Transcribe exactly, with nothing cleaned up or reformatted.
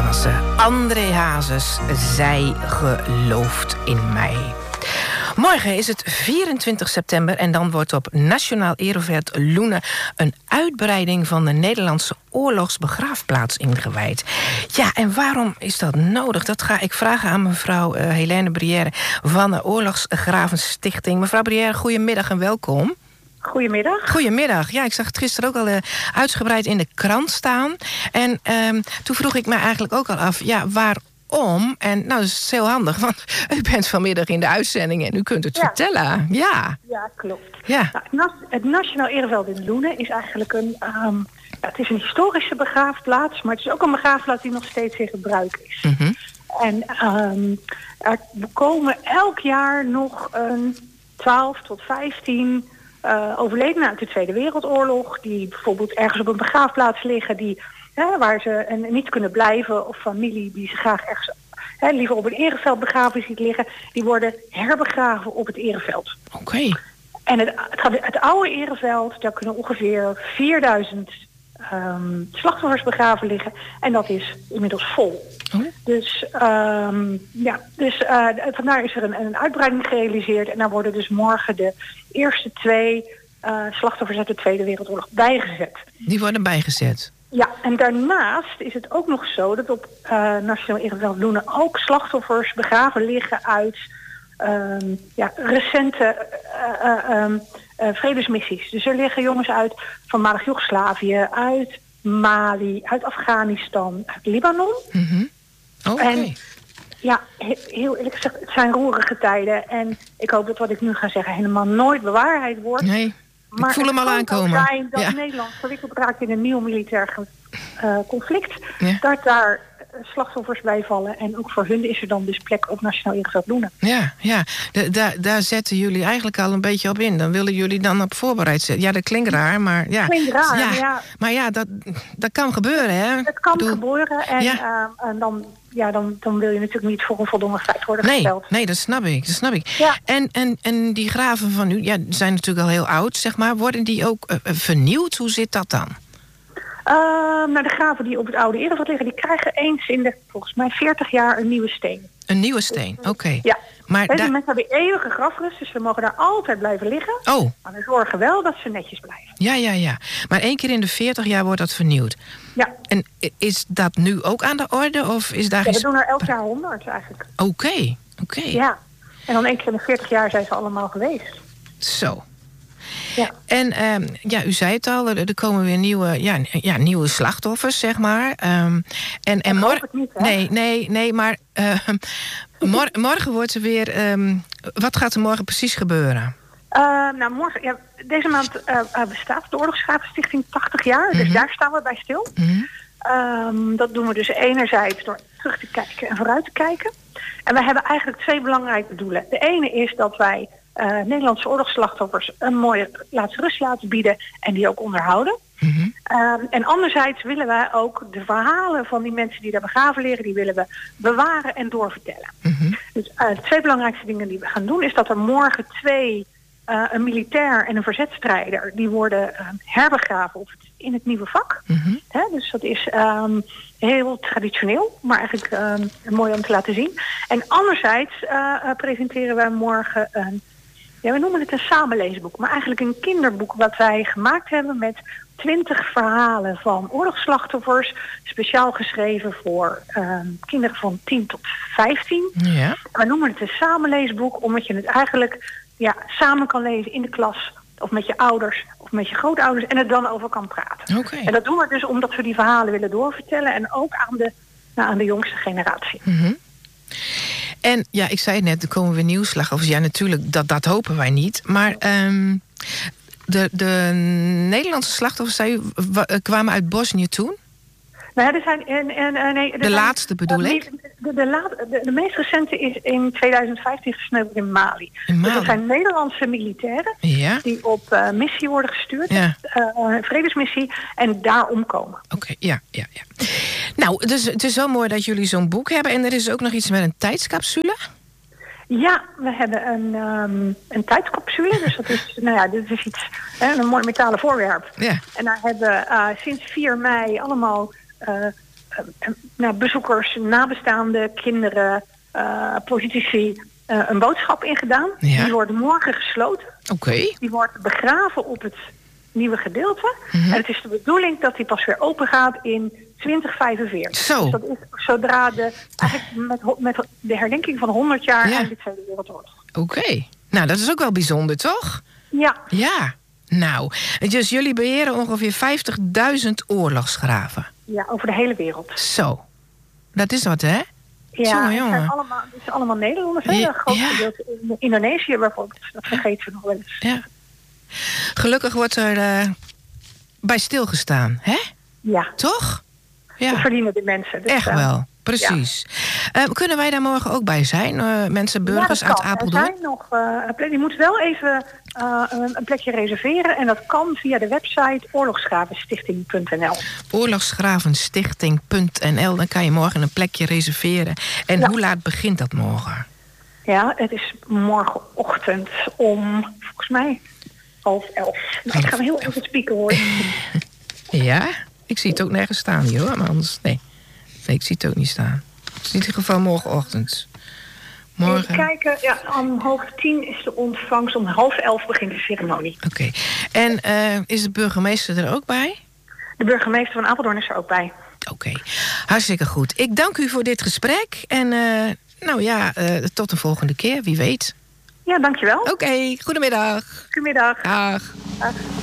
Hazen. André Hazes, Zij gelooft in mij. Morgen is het vierentwintig september en dan wordt op Nationaal Ereveld Loenen een uitbreiding van de Nederlandse oorlogsbegraafplaats ingewijd. Ja, en waarom is dat nodig? Dat ga ik vragen aan mevrouw uh, Helene Brière van de Oorlogsgravenstichting. Mevrouw Brière, goedemiddag en welkom. Goedemiddag. Goedemiddag. Ja, ik zag het gisteren ook al uh, uitgebreid in de krant staan. En um, toen vroeg ik me eigenlijk ook al af, ja, waarom? En nou, dat is heel handig, want u bent vanmiddag in de uitzending en u kunt het ja. vertellen. Ja, ja klopt. Ja. Nou, het Nationaal Ereveld in Loenen is eigenlijk een, um, ja, het is een historische begraafplaats, maar het is ook een begraafplaats die nog steeds in gebruik is. Mm-hmm. En um, er komen elk jaar nog een twaalf tot vijftien uh, overledenen uit de Tweede Wereldoorlog, die bijvoorbeeld ergens op een begraafplaats liggen, die Hè, waar ze en niet kunnen blijven, of familie die ze graag ergens hè, liever op een ereveld begraven ziet liggen, die worden herbegraven op het ereveld. Oké. Okay. En het, het, het oude ereveld, daar kunnen ongeveer vierduizend um, slachtoffers begraven liggen. En dat is inmiddels vol. Oh. Dus, um, ja, dus uh, vandaar is er een, een uitbreiding gerealiseerd. En daar worden dus morgen de eerste twee uh, slachtoffers uit de Tweede Wereldoorlog bijgezet. Die worden bijgezet? Ja, en daarnaast is het ook nog zo dat op uh, Nationaal Ereveld Loenen ook slachtoffers begraven liggen uit um, ja, recente uh, uh, um, uh, vredesmissies. Dus er liggen jongens uit voormalig Joegoslavië, uit Mali, uit Afghanistan, uit Libanon. Mm-hmm. Oh, okay. En ja, heel eerlijk gezegd, het zijn roerige tijden. En ik hoop dat wat ik nu ga zeggen helemaal nooit bewaarheid wordt. Nee. Maar ik voel hem al aankomen. Het kan zijn dat ja. Nederland verwikkeld raakt in een nieuw militair uh, conflict. Ja. Dat daar slachtoffers bij vallen. En ook voor hun is er dan dus plek op Nationaal Ereveld Loenen. Ja, ja. De, da, daar zetten jullie eigenlijk al een beetje op in. Dan willen jullie dan op voorbereid zijn. Ja, dat klinkt raar, maar ja. Klinkt raar, ja. ja. Maar ja, dat, dat kan gebeuren, hè? Het kan Doe... gebeuren. En, ja. uh, en dan, ja, dan, dan wil je natuurlijk niet voor een voldongen feit worden nee, gesteld. Nee, dat snap ik. Dat snap ik. Ja. En, en, en die graven van u, ja, zijn natuurlijk al heel oud, zeg maar. Worden die ook uh, vernieuwd? Hoe zit dat dan? Uh, nou, de graven die op het oude ereveld liggen, die krijgen eens in de, volgens mij, veertig jaar een nieuwe steen. Een nieuwe steen, oké. Okay. Ja. Maar da- die mensen hebben eeuwige grafrust, dus ze mogen daar altijd blijven liggen. Oh. Maar we zorgen wel dat ze netjes blijven. Ja, ja, ja. Maar één keer in de veertig jaar wordt dat vernieuwd. Ja. En is dat nu ook aan de orde? Of is daar ja, geen... we doen er elk jaar honderd eigenlijk. Oké, okay. oké. Okay. Ja. En dan één keer in de veertig jaar zijn ze allemaal geweest. Zo. Ja. En um, ja, u zei het al, er, er komen weer nieuwe, ja, ja, nieuwe slachtoffers, zeg maar. Um, en en morgen. Nee, nee, nee, maar uh, mor- morgen wordt er weer. Um, wat gaat er morgen precies gebeuren? Uh, nou, morgen, ja, deze maand uh, uh, bestaat de Oorlogsgravenstichting tachtig jaar. Mm-hmm. Dus daar staan we bij stil. Mm-hmm. Um, dat doen we dus enerzijds door terug te kijken en vooruit te kijken. En we hebben eigenlijk twee belangrijke doelen. De ene is dat wij Uh, Nederlandse oorlogsslachtoffers een mooie laatste rust laten bieden en die ook onderhouden. Mm-hmm. Uh, en anderzijds willen wij ook de verhalen van die mensen die daar begraven liggen, die willen we bewaren en doorvertellen. Mm-hmm. Dus uh, de twee belangrijkste dingen die we gaan doen is dat er morgen twee, uh, een militair en een verzetstrijder, die worden uh, herbegraven op het, in het nieuwe vak. Mm-hmm. He, dus dat is um, heel traditioneel, maar eigenlijk um, mooi om te laten zien. En anderzijds uh, uh, presenteren wij morgen een Ja, we noemen het een samenleesboek, maar eigenlijk een kinderboek wat wij gemaakt hebben met twintig verhalen van oorlogsslachtoffers, speciaal geschreven voor um, kinderen van tien tot vijftien. Ja. We noemen het een samenleesboek, omdat je het eigenlijk ja, samen kan lezen in de klas, of met je ouders, of met je grootouders, en het dan over kan praten. Okay. En dat doen we dus omdat we die verhalen willen doorvertellen en ook aan de, nou, aan de jongste generatie. Mm-hmm. En ja, ik zei het net, er komen weer nieuwslachtoffers. Ja, natuurlijk, dat, dat hopen wij niet. Maar um, de, de Nederlandse slachtoffers, zei u, w- kwamen uit Bosnië toen? Nou ja, er zijn, en, en, en, nee, er de zijn, laatste bedoel uh, ik? De, de, la, de, de meest recente is in tweeduizend vijftien gesneuveld in Mali. In Mali. Dus dat zijn Nederlandse militairen ja? die op uh, missie worden gestuurd. Ja. Uh, vredesmissie. En daar omkomen. Oké, okay, ja, ja, ja. Nou, dus, het is zo mooi dat jullie zo'n boek hebben. En er is ook nog iets met een tijdscapsule. Ja, we hebben een, um, een tijdscapsule. Dus dat is, nou ja, dit is iets, hè, een mooi metalen voorwerp. Ja. En daar hebben uh, sinds vier mei allemaal uh, uh, nou, bezoekers, nabestaanden, kinderen, uh, politici uh, een boodschap ingedaan. Ja. Die wordt morgen gesloten. Oké. Okay. Die wordt begraven op het nieuwe gedeelte. Mm-hmm. En het is de bedoeling dat die pas weer open gaat in twintig vijfenveertig. Zo. Dus dat is zodra de, eigenlijk met, met de herdenking van honderd jaar ja. aan de Tweede Wereldoorlog. Oké. Okay. Nou, dat is ook wel bijzonder, toch? Ja. Ja. Nou, dus jullie beheren ongeveer vijftigduizend oorlogsgraven. Ja, over de hele wereld. Zo. Dat is wat, hè? Ja, Jongen, het jongen. zijn allemaal, het zijn allemaal Nederlanders. Een Ja, groot ja. gedeelte in Indonesië bijvoorbeeld. Dat vergeten we nog wel eens. Ja. Gelukkig wordt er uh, bij stilgestaan, hè? Ja. Toch? Dat Ja. verdienen de mensen. Dus, Echt uh, wel. Precies. Ja. Uh, kunnen wij daar morgen ook bij zijn? Uh, mensen, burgers ja, dat uit kan. Apeldoorn? Er zijn nog, uh, een plek, je moet wel even uh, een plekje reserveren. En dat kan via de website oorlogsgravenstichting punt n l. oorlogsgravenstichting punt n l. Dan kan je morgen een plekje reserveren. En ja. hoe laat begint dat morgen? Ja, het is morgenochtend om, volgens mij, half elf. Nou, ik ga hem heel even spieken hoor. Ja? Ik zie het ook nergens staan hier hoor. Maar anders, nee. Nee, ik zie het ook niet staan. Het is in ieder geval morgenochtend. Morgen. Even kijken, ja, om half tien is de ontvangst. Om half elf begint de ceremonie. Oké. Okay. En uh, is de burgemeester er ook bij? De burgemeester van Apeldoorn is er ook bij. Oké. Okay. Hartstikke goed. Ik dank u voor dit gesprek. En uh, nou ja, uh, tot de volgende keer. Wie weet. Ja, dankjewel. Oké. Okay. Goedemiddag. Goedemiddag. Dag. Dag.